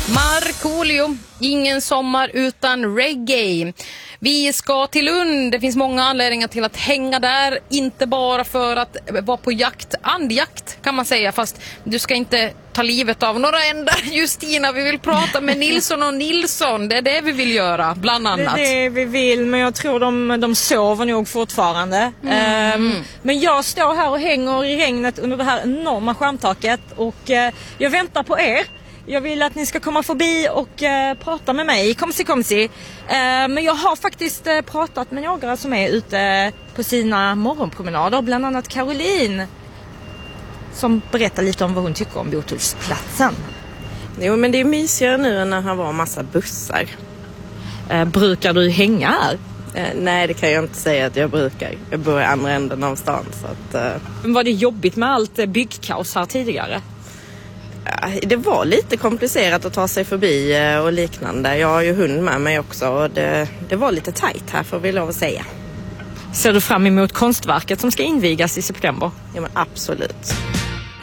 Markoolio, ingen sommar utan reggae. Vi ska till Lund. Det finns många anledningar till att hänga där. Inte bara för att vara på jakt, andjakt kan man säga. Fast du ska inte ta livet av några enda. Justina, vi vill prata med Nilsson och Nilsson. Det är det vi vill göra, bland annat. Det är det vi vill, men jag tror de sover nog fortfarande. Men jag står här och hänger i regnet under det här enorma skärmtaket. Och jag väntar på er. Jag vill att ni ska komma förbi och prata med mig. Komsi. Men jag har faktiskt pratat med några som är ute på sina morgonpromenader. Bland annat Caroline. Som berättar lite om vad hon tycker om Botulfsplatsen. Jo, men det är mysigare nu än när det var massa bussar. Brukar du hänga här? Nej, det kan jag inte säga att jag brukar. Jag bor i andra änden av stan. Så att, Var det jobbigt med allt byggkaos här tidigare? Det var lite komplicerat att ta sig förbi och liknande. Jag har ju hund med mig också och det var lite tajt här, får vi lov att säga. Ser du fram emot konstverket som ska invigas i september? Ja, men absolut.